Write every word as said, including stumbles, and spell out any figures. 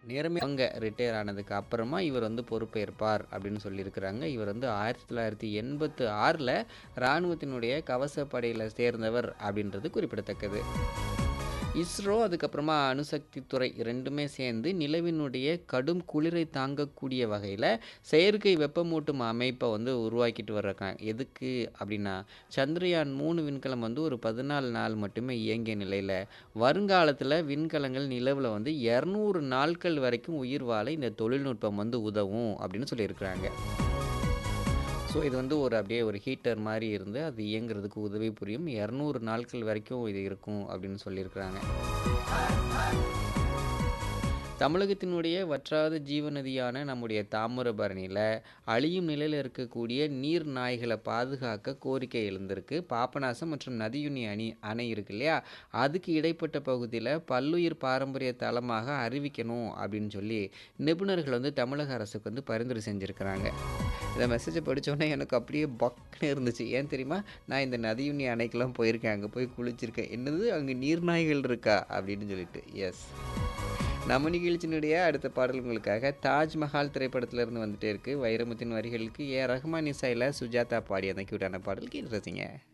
நேரமே அவங்க ரிட்டயர் ஆனதுக்கு அப்புறமா இவர் வந்து பொறுப்பேற்பார் அப்படின்னு சொல்லியிருக்கிறாங்க. இவர் வந்து ஆயிரத்தி தொள்ளாயிரத்தி எண்பத்தி ஆறில் இராணுவத்தினுடைய கவசப்படையில் சேர்ந்தவர் அப்படின்றது குறிப்பிடத்தக்கது. இஸ்ரோ அதுக்கப்புறமா அணுசக்தி துறை ரெண்டுமே சேர்ந்து நிலவினுடைய கடும் குளிரை தாங்கக்கூடிய வகையில் செயற்கை வெப்பமூட்டும் அமைப்பை வந்து உருவாக்கிட்டு வர்றாங்க. எதுக்கு அப்படின்னா சந்திரயான் மூணு விண்கலம் வந்து ஒரு பதினாலு நாள் மட்டுமே இயங்கிய நிலையில் வருங்காலத்தில் விண்கலங்கள் நிலவில் வந்து இரநூறு நாட்கள் வரைக்கும் உயிர் வாழ இந்த தொழில்நுட்பம் வந்து உதவும் அப்படின்னு சொல்லியிருக்கிறாங்க. ஸோ இது வந்து ஒரு அப்படியே ஒரு ஹீட்டர் மாதிரி இருந்து அது இயங்குறதுக்கு உதவி புரியும். இரநூறு நாட்கள் வரைக்கும் இது இருக்கும் அப்படின்னு சொல்லியிருக்கிறாங்க. தமிழகத்தினுடைய வற்றாத ஜீவநதியான நம்முடைய தாமிரபரணியில் அழியும் நிலையில் இருக்கக்கூடிய நீர் நாய்களை பாதுகாக்க கோரிக்கை எழுந்திருக்கு. பாபநாசம் மற்றும் நதியுனி அணி அணை இருக்கு இல்லையா, அதுக்கு இடைப்பட்ட பகுதியில் பல்லுயிர் பாரம்பரிய தலமாக அறிவிக்கணும் அப்படின்னு சொல்லி நிபுணர்கள் வந்து தமிழக அரசுக்கு வந்து பரிந்துரை செஞ்சுருக்கிறாங்க. இந்த மெசேஜை படித்தோன்னே எனக்கு அப்படியே பக்குன்னு இருந்துச்சு. ஏன் தெரியுமா, நான் இந்த நதியுனி அணைக்கெல்லாம் போயிருக்கேன், அங்கே போய் குளிச்சிருக்கேன். என்னது அங்கே நீர்நாய்கள் இருக்கா அப்படின்னு சொல்லிட்டு. எஸ், நம்ம நிகழ்ச்சியினுடைய அடுத்த பாடல் உங்களுக்காக தாஜ்மஹால் திரைப்படத்திலிருந்து வந்துட்டே இருக்குது. வைரமுத்தின் வரிகளுக்கு ஏ ரஹ்மான் இசையில் சுஜாதா பாடி அந்த கியூட்டான பாடல் கேட்டு ரசிங்க.